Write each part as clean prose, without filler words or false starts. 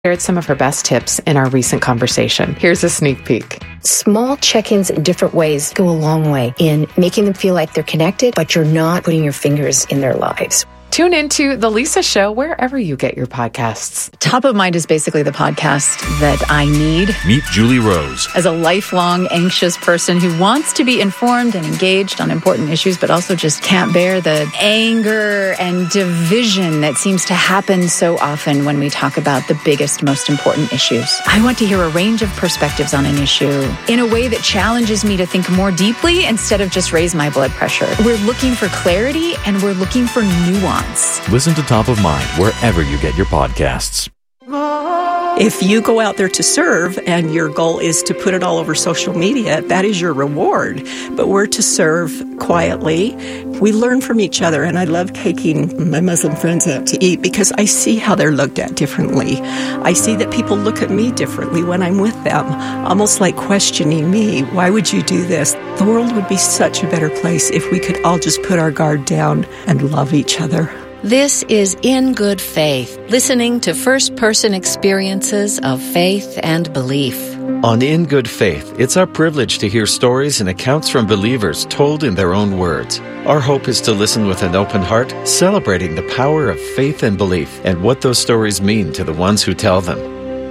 shared some of her best tips in our recent conversation. Here's a sneak peek. Small check-ins in different ways go a long way in making them feel like they're connected, but you're not putting your fingers in their lives. Tune into The Lisa Show wherever you get your podcasts. Top of Mind is basically the podcast that I need. Meet Julie Rose. As a lifelong anxious person who wants to be informed and engaged on important issues, but also just can't bear the anger and division that seems to happen so often when we talk about the biggest, most important issues. I want to hear a range of perspectives on an issue in a way that challenges me to think more deeply instead of just raise my blood pressure. We're looking for clarity and we're looking for nuance. Listen to Top of Mind wherever you get your podcasts. If you go out there to serve and your goal is to put it all over social media, that is your reward. But we're to serve quietly. We learn from each other, and I love taking my Muslim friends out to eat because I see how they're looked at differently. I see that people look at me differently when I'm with them, almost like questioning me. Why would you do this? The world would be such a better place if we could all just put our guard down and love each other. This is In Good Faith, listening to first-person experiences of faith and belief. On In Good Faith, it's our privilege to hear stories and accounts from believers told in their own words. Our hope is to listen with an open heart, celebrating the power of faith and belief and what those stories mean to the ones who tell them.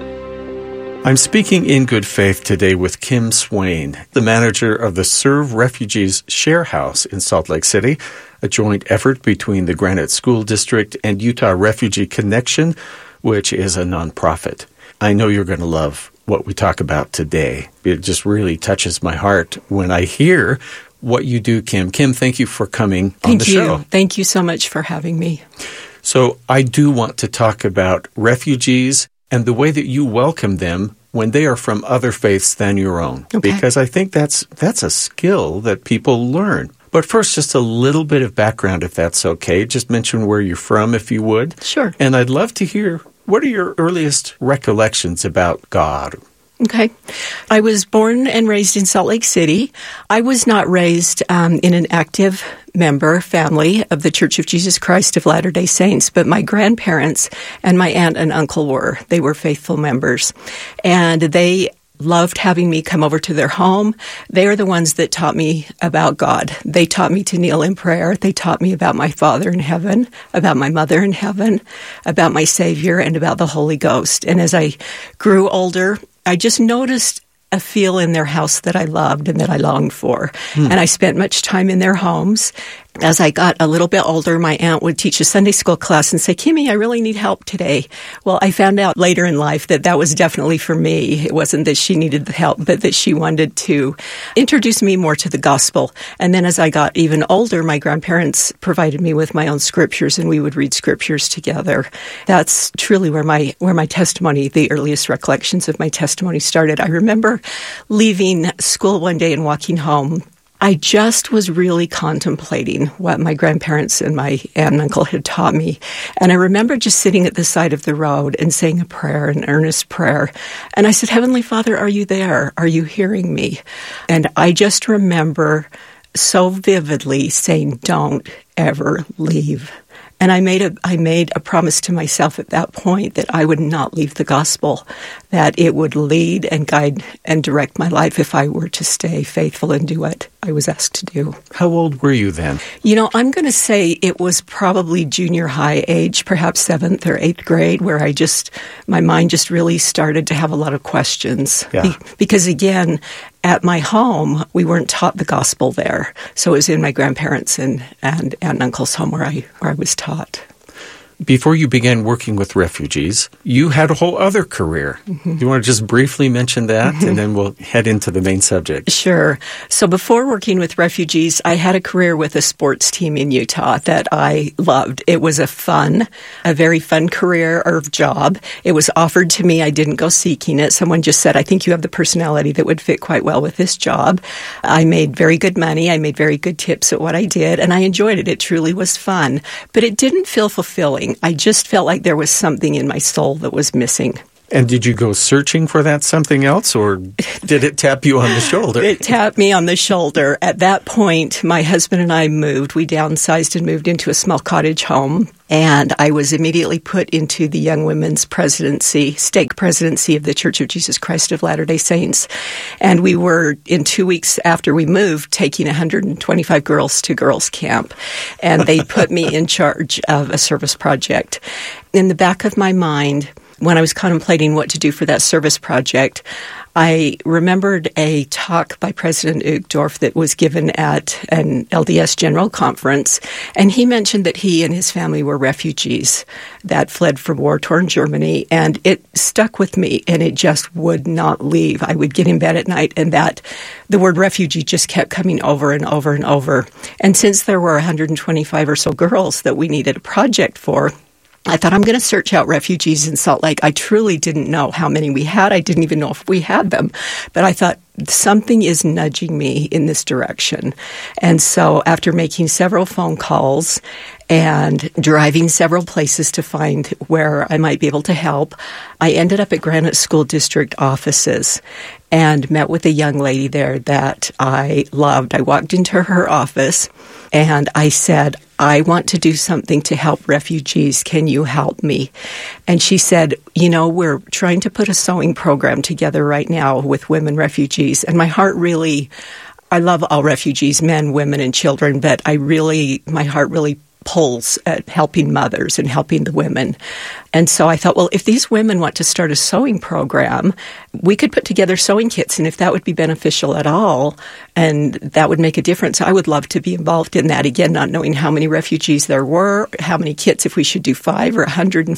I'm speaking in good faith today with Kim Swain, the manager of the Serve Refugees Share House in Salt Lake City, a joint effort between the Granite School District and Utah Refugee Connection, which is a nonprofit. I know you're going to love what we talk about today. It just really touches my heart when I hear what you do, Kim. Kim, thank you for coming on the show. Thank you so much for having me. So I do want to talk about refugees and the way that you welcome them when they are from other faiths than your own. Okay. Because I think that's a skill that people learn. But first, just a little bit of background, if that's okay. Just mention where you're from, if you would. Sure. And I'd love to hear, what are your earliest recollections about God? Okay. I was born and raised in Salt Lake City. I was not raised in an active member family of the Church of Jesus Christ of Latter-day Saints, but my grandparents and my aunt and uncle were. They were faithful members. And they loved having me come over to their home. They are the ones that taught me about God. They taught me to kneel in prayer. They taught me about my Father in heaven, about my mother in heaven, about my Savior, and about the Holy Ghost. And as I grew older, I just noticed a feel in their house that I loved and that I longed for. And I spent much time in their homes. As I got a little bit older, my aunt would teach a Sunday school class and say, Kimmy, I really need help today. Well, I found out later in life that that was definitely for me. It wasn't that she needed the help, but that she wanted to introduce me more to the gospel. And then as I got even older, my grandparents provided me with my own scriptures, and we would read scriptures together. That's truly where my testimony, the earliest recollections of my testimony started. I remember leaving school one day and walking home. I just was really contemplating what my grandparents and my aunt and uncle had taught me. And I remember just sitting at the side of the road and saying a prayer, an earnest prayer. And I said, Heavenly Father, are you there? Are you hearing me? And I just remember so vividly saying, don't ever leave. And I made a promise to myself at that point that I would not leave the gospel, that it would lead and guide and direct my life if I were to stay faithful and do what I was asked to do. How old were you then? You know, I'm going to say it was probably junior high age, perhaps 7th or 8th grade, where my mind just really started to have a lot of questions. Yeah. Because again, at my home, we weren't taught the gospel there. So it was in my grandparents and aunt and uncle's home where I was taught. Before you began working with refugees, you had a whole other career. Mm-hmm. You want to just briefly mention that, and then we'll head into the main subject. Sure. So before working with refugees, I had a career with a sports team in Utah that I loved. It was a very fun career or job. It was offered to me. I didn't go seeking it. Someone just said, I think you have the personality that would fit quite well with this job. I made very good money. I made very good tips at what I did, and I enjoyed it. It truly was fun, but it didn't feel fulfilling. I just felt like there was something in my soul that was missing. And did you go searching for that something else, or did it tap you on the shoulder? It tapped me on the shoulder. At that point, my husband and I moved. We downsized and moved into a small cottage home. And I was immediately put into the Young Women's Presidency, stake presidency of the Church of Jesus Christ of Latter-day Saints. And we were, in 2 weeks after we moved, taking 125 girls to girls' camp. And they put me in charge of a service project. In the back of my mind, when I was contemplating what to do for that service project, I remembered a talk by President Uchtdorf that was given at an LDS General Conference, and he mentioned that he and his family were refugees that fled from war-torn Germany, and it stuck with me, and it just would not leave. I would get in bed at night, and that the word refugee just kept coming over and over and over. And since there were 125 or so girls that we needed a project for, I thought, I'm going to search out refugees in Salt Lake. I truly didn't know how many we had. I didn't even know if we had them. But I thought, something is nudging me in this direction. And so after making several phone calls and driving several places to find where I might be able to help, I ended up at Granite School District offices and met with a young lady there that I loved. I walked into her office and I said, I want to do something to help refugees. Can you help me? And she said, we're trying to put a sewing program together right now with women refugees. And my heart really, I love all refugees, men, women, and children, but my heart really pulls at helping mothers and helping the women. And so I thought, well, if these women want to start a sewing program, we could put together sewing kits, and if that would be beneficial at all, and that would make a difference, I would love to be involved in that. Again, not knowing how many refugees there were, how many kits, if we should do 5 or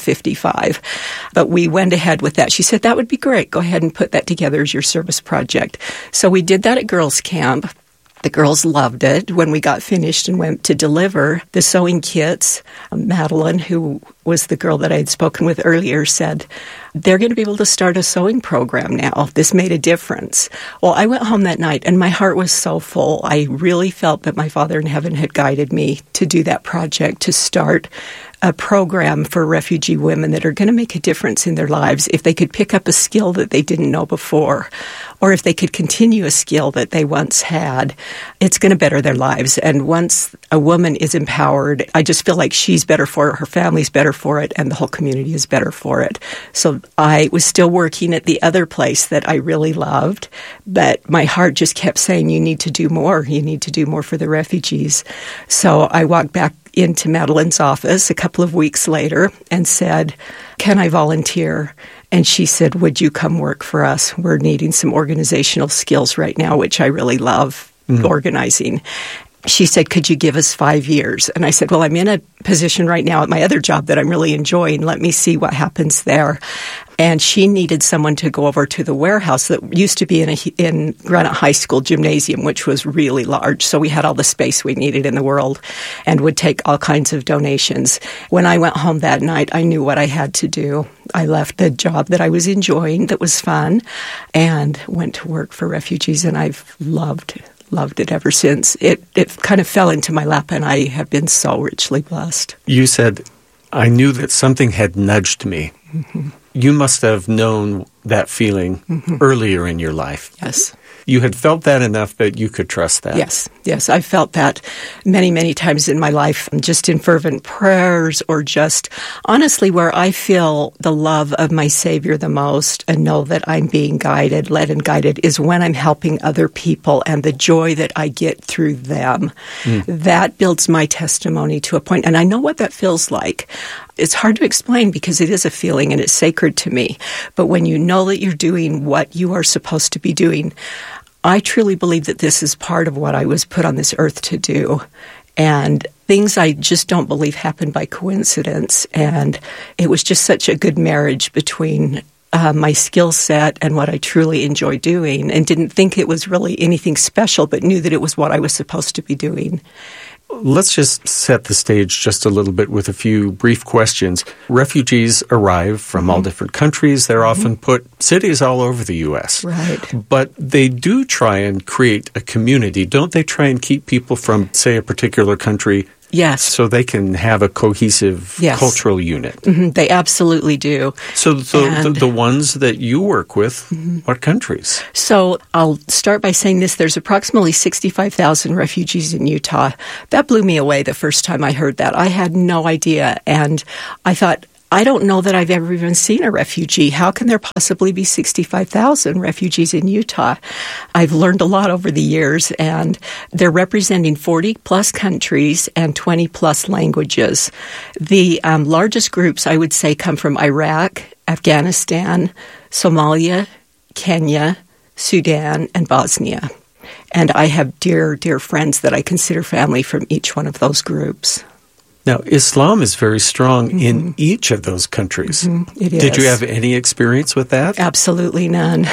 155. But we went ahead with that. She said, that would be great. Go ahead and put that together as your service project. So we did that at girls' camp. The girls loved it. When we got finished and went to deliver the sewing kits, Madeline, who was the girl that I had spoken with earlier, said, they're going to be able to start a sewing program now. This made a difference. Well, I went home that night, and my heart was so full. I really felt that my Father in heaven had guided me to do that project, to start a program for refugee women that are going to make a difference in their lives if they could pick up a skill that they didn't know before, or if they could continue a skill that they once had. It's going to better their lives. And once a woman is empowered, I just feel like she's better for it, her family's better for it, and the whole community is better for it. So I was still working at the other place that I really loved, but my heart just kept saying, you need to do more. You need to do more for the refugees. So I walked back into Madeline's office a couple of weeks later and said, can I volunteer? And she said, would you come work for us? We're needing some organizational skills right now, which I really love organizing. She said, could you give us 5 years? And I said, well, I'm in a position right now at my other job that I'm really enjoying. Let me see what happens there. And she needed someone to go over to the warehouse that used to be in Granite High School gymnasium, which was really large. So we had all the space we needed in the world and would take all kinds of donations. When I went home that night, I knew what I had to do. I left the job that I was enjoying, that was fun, and went to work for refugees, and I've loved it ever since. It kind of fell into my lap, and I have been so richly blessed. You said, I knew that something had nudged me. Mm-hmm. You must have known that feeling earlier in your life. Yes. You had felt that enough that you could trust that. Yes. I felt that many, many times in my life, just in fervent prayers, or just honestly where I feel the love of my Savior the most and know that I'm being guided, led and guided, is when I'm helping other people and the joy that I get through them. That builds my testimony to a point. And I know what that feels like. It's hard to explain because it is a feeling and it's sacred to me. But when you know that you're doing what you are supposed to be doing, I truly believe that this is part of what I was put on this earth to do. And things I just don't believe happen by coincidence. And it was just such a good marriage between my skill set and what I truly enjoy doing, and didn't think it was really anything special, but knew that it was what I was supposed to be doing. Let's just set the stage just a little bit with a few brief questions. Refugees arrive from all different countries. They're often put cities all over the U.S. Right. But they do try and create a community. Don't they try and keep people from, say, a particular country Yes. So they can have a cohesive cultural unit. Mm-hmm. They absolutely do. So the ones that you work with, what countries? So I'll start by saying this. There's approximately 65,000 refugees in Utah. That blew me away the first time I heard that. I had no idea. And I thought, I don't know that I've ever even seen a refugee. How can there possibly be 65,000 refugees in Utah? I've learned a lot over the years, and they're representing 40-plus countries and 20-plus languages. The largest groups, I would say, come from Iraq, Afghanistan, Somalia, Kenya, Sudan, and Bosnia. And I have dear, dear friends that I consider family from each one of those groups. Now, Islam is very strong in each of those countries. It is. Did you have any experience with that? Absolutely none.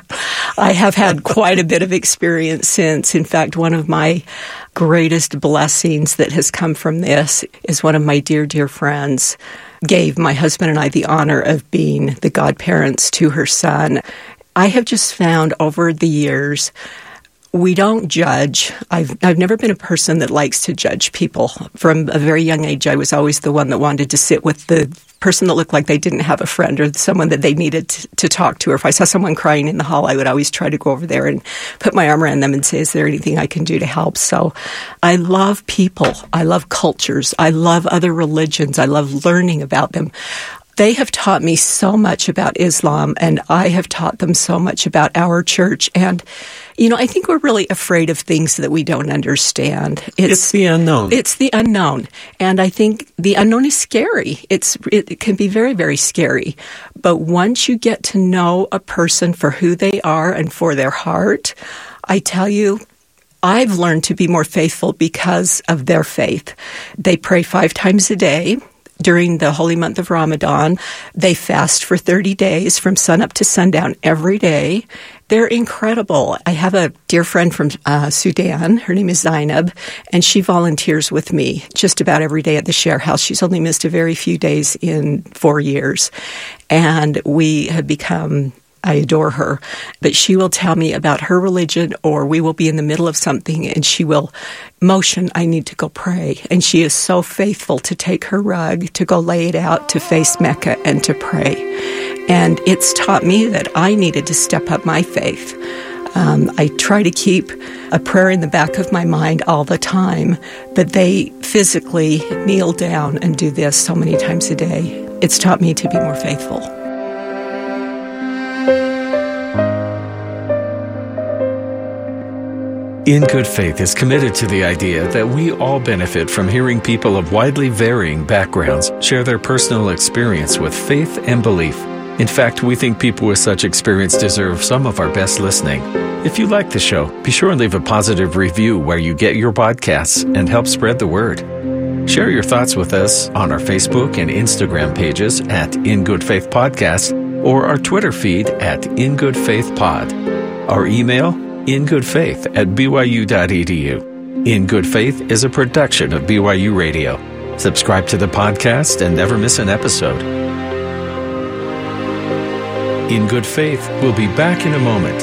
I have had quite a bit of experience since. In fact, one of my greatest blessings that has come from this is one of my dear, dear friends gave my husband and I the honor of being the godparents to her son. I have just found over the years, we don't judge. I've never been a person that likes to judge people. From a very young age, I was always the one that wanted to sit with the person that looked like they didn't have a friend or someone that they needed to talk to. Or if I saw someone crying in the hall, I would always try to go over there and put my arm around them and say, is there anything I can do to help? So I love people. I love cultures. I love other religions. I love learning about them. They have taught me so much about Islam, and I have taught them so much about our church. And, you know, I think we're really afraid of things that we don't understand. It's the unknown. It's the unknown. And I think the unknown is scary. It can be very, very scary. But once you get to know a person for who they are and for their heart, I tell you, I've learned to be more faithful because of their faith. They pray 5 times a day. During the holy month of Ramadan, they fast for 30 days from sunup to sundown every day. They're incredible. I have a dear friend from Sudan. Her name is Zainab, and she volunteers with me just about every day at the Share House. She's only missed a very few days in 4 years, and we have become... I adore her, but she will tell me about her religion, or we will be in the middle of something and she will motion, I need to go pray. And she is so faithful to take her rug, to go lay it out, to face Mecca and to pray. And it's taught me that I needed to step up my faith. I try to keep a prayer in the back of my mind all the time, but they physically kneel down and do this so many times a day. It's taught me to be more faithful. In Good Faith is committed to the idea that we all benefit from hearing people of widely varying backgrounds share their personal experience with faith and belief. In fact, we think people with such experience deserve some of our best listening. If you like the show, be sure and leave a positive review where you get your podcasts and help spread the word. Share your thoughts with us on our Facebook and Instagram pages at In Good Faith Podcast or our Twitter feed at In Good Faith Pod. Our email, ingoodfaith@byu.edu. In Good Faith is a production of BYU Radio. Subscribe to the podcast and never miss an episode. In Good Faith, we'll be back in a moment.